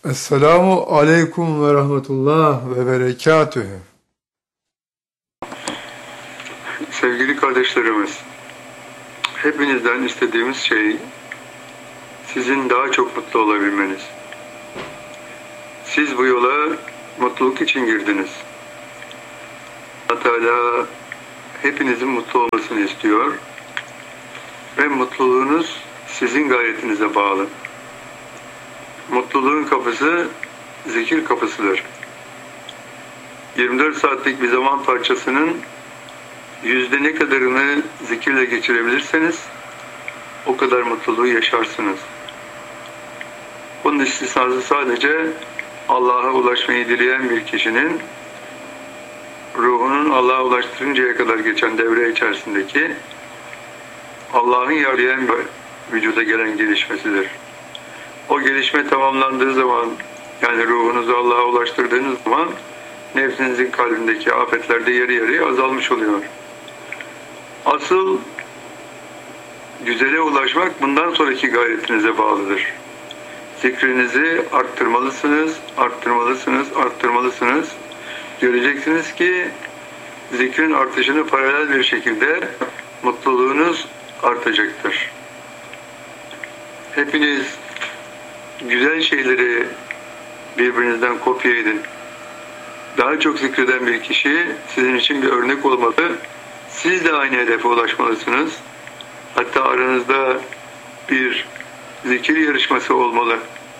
Esselamu aleyküm ve rahmetullah ve berekatühü. Sevgili kardeşlerimiz, hepinizden istediğimiz şey sizin daha çok mutlu olabilmeniz. Siz bu yola mutluluk için girdiniz. Allah Teala hepinizin mutlu olmasını istiyor ve mutluluğunuz sizin gayretinize bağlı. Mutluluğun kapısı zikir kapısıdır. 24 saatlik bir zaman parçasının yüzde ne kadarını zikirle geçirebilirseniz o kadar mutluluğu yaşarsınız. Bunun istisnası sadece Allah'a ulaşmayı dileyen bir kişinin ruhunun Allah'a ulaştırıncaya kadar geçen devre içerisindeki Allah'ın yarayan vücuda gelen gelişmesidir. O gelişme tamamlandığı zaman, yani ruhunuzu Allah'a ulaştırdığınız zaman nefsinizin kalbindeki afetler de yarı yarıya azalmış oluyor. Asıl güzele ulaşmak bundan sonraki gayretinize bağlıdır. Zikrinizi arttırmalısınız, arttırmalısınız, arttırmalısınız. Göreceksiniz ki zikrin artışını paralel bir şekilde mutluluğunuz artacaktır. Hepiniz güzel şeyleri birbirinizden kopya edin. Daha çok zikreden bir kişi sizin için bir örnek olmalı. Siz de aynı hedefe ulaşmalısınız. Hatta aranızda bir zikir yarışması olmalı.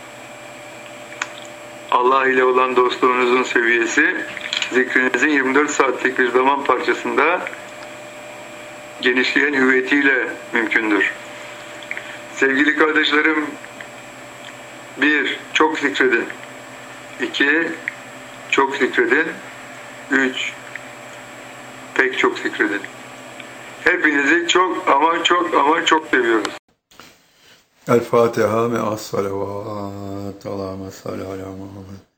Allah ile olan dostluğunuzun seviyesi zikrinizin 24 saatlik bir zaman parçasında genişleyen hüviyetiyle mümkündür. Sevgili kardeşlerim, 1. Çok zikredin. 2. Çok zikredin. 3. Pek çok zikredin. Hepinizi çok ama çok ama çok seviyoruz. El Fatiha me'as salavat. Allahümme salli ala Muhammed.